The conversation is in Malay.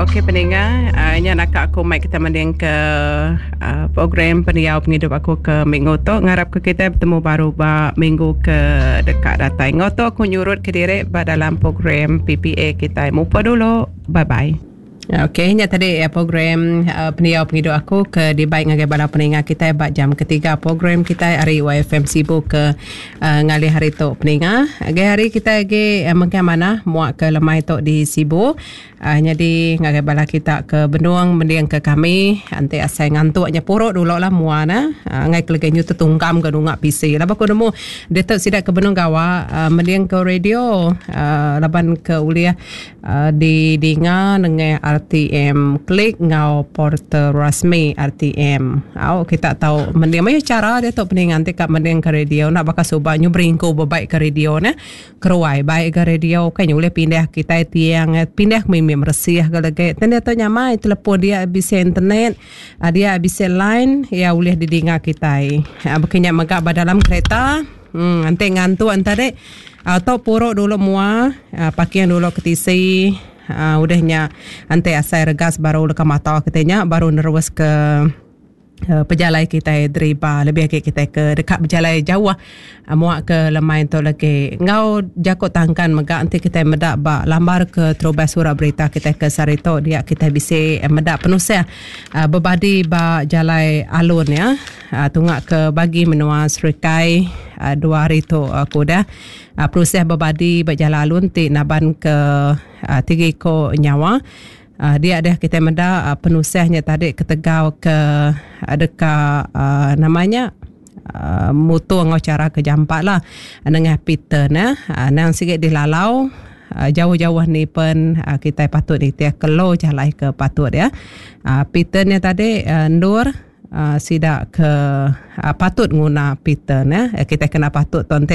Okey pendengar, nya nak aku mic kita mending ke program pendiau penghidup aku ke minggu tu ngarap ke kita bertemu baru minggu ke dekat datang. Ngoto aku nyurut ke diri dalam program PPA kita. Mupa dulu. Bye bye. Okey, nya tadi program pendiau penghidup aku ke di baik ngagai bala pendengar kita bak jam ketiga program kita hari YFM sibuk ke ngali hari tu pendengar. Hari kita lagi bagaimana muak ke lemai tu di sibuk. Jadi ngagai bala kita ke Benuang mendiang ke kami ante asai ngantuknya puruk dulu lah muana ngai keleganya tertungkam ke nungak PC laba ko nemu detok sidak ke Benuang gawa mendiang ke radio laban ke uliah di dinga dengan RTM klik ngau portal rasmi RTM kita tahu mendiang mai cara detok pening ante kat mendiang ke radio nak bakal subah nyubringko bebaik ke radio na keruai baik ke radio kan boleh pindah kita tiang pindah meresih ke lagi dan dia tu nyamai telefon dia habis internet dia habis line ya boleh didengar kita bukannya megak dalam kereta ante ngantuk antare atau puruk dulu mua pakaian dulu ketisi udahnya ante asai regas baru leka mata katanya baru nerus ke pejalai kita driba lebih kita ke dekat pejalai jauh muak ke lemai tu lagi ngau jakut tangkan megak nanti kita medak ba lambar ke Trobas Surat Berita kita ke Sarito dia kita bisa medak penusia berbadi ba jalai alun ya tungak ke bagi menua Serikai 2 hari tu aku dah proses berbadi ba jalai alun ti naban ke 3 ko nyawa dia ada kita menda penusahnya tadi ketegau ke adakah namanya mutu ngau cara ke jampak lah dengan Peter nang sikit dilalau jauh-jauh ni pun kita patut ni tiak kelo jalai ke patut ya Peter ni tadi Nur sidak ke patut guna Peter kita kena patut tonte